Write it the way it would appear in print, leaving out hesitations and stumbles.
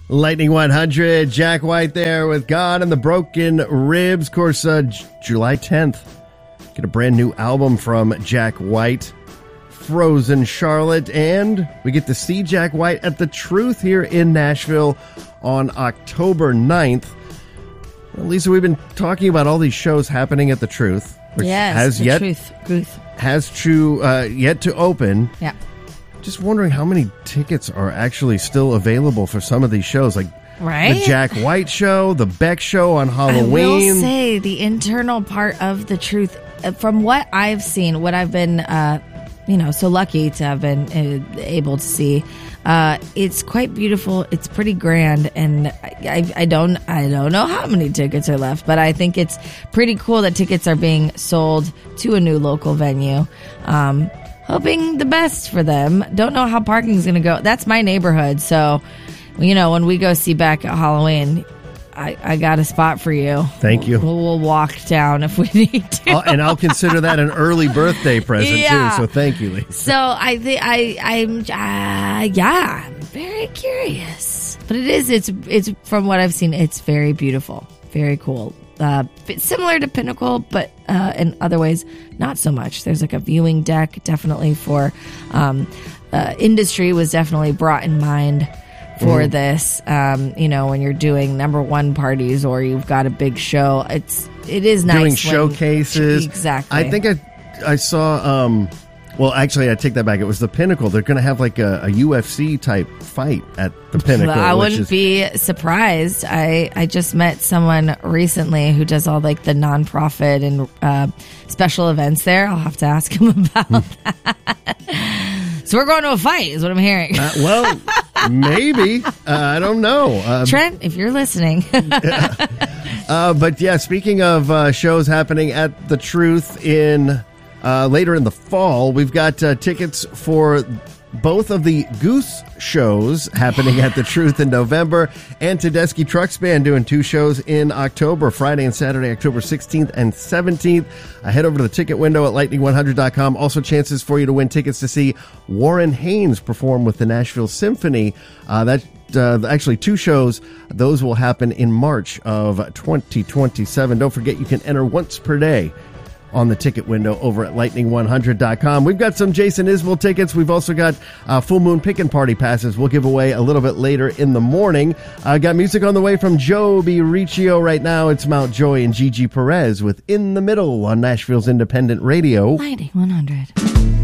Lightning 100, Jack White there with God and the Broken Ribs. Of course, July 10th, get a brand new album from Jack White, Frozen Charlotte, and we get to see Jack White at The Truth here in Nashville on October 9th. Well, Lisa, we've been talking about all these shows happening at The Truth, which has yet to open. Yeah. Just wondering how many tickets are actually still available for some of these shows, like right? the Jack White show, the Beck show on Halloween. I will say the internal part of The Truth, from what I've seen, what I've been, so lucky to have been able to see, it's quite beautiful. It's pretty grand, and I don't know how many tickets are left, but I think it's pretty cool that tickets are being sold to a new local venue. Hoping the best for them. Don't know how parking's going to go. That's my neighborhood. So, when we go see Beck at Halloween, I got a spot for you. Thank you. We'll walk down if we need to. And I'll consider that an early birthday present, too. So thank you, Lee. So I think I'm very curious. But it's from what I've seen, it's very beautiful. Very cool. Similar to Pinnacle, but in other ways, not so much. There's like a viewing deck, definitely for industry was definitely brought in mind for this. When you're doing number one parties or you've got a big show, it is nice doing showcases. Exactly. I think I saw. Well, actually, I take that back. It was the Pinnacle. They're going to have like a UFC type fight at the Pinnacle. I wouldn't be surprised. I just met someone recently who does all like the nonprofit and special events there. I'll have to ask him about that. So we're going to a fight, is what I'm hearing. Well, maybe. I don't know. Trent, if you're listening. But yeah, speaking of shows happening at The Truth in later in the fall, we've got tickets for both of the Goose shows happening at The Truth in November, and Tedeschi Trucks Band doing 2 shows in October, Friday and Saturday, October 16th and 17th. Head over to the ticket window at lightning100.com. Also chances for you to win tickets to see Warren Haynes perform with the Nashville Symphony. Actually 2 shows. Those will happen in March of 2027. Don't forget, you can enter once per day on the ticket window over at lightning100.com. We've got some Jason Isbell tickets. We've also got Full Moon Pickin' Party passes we'll give away a little bit later in the morning. Got music on the way from Joby Riccio right now. It's Mount Joy and Gigi Perez with In the Middle on Nashville's Independent Radio. Lightning 100.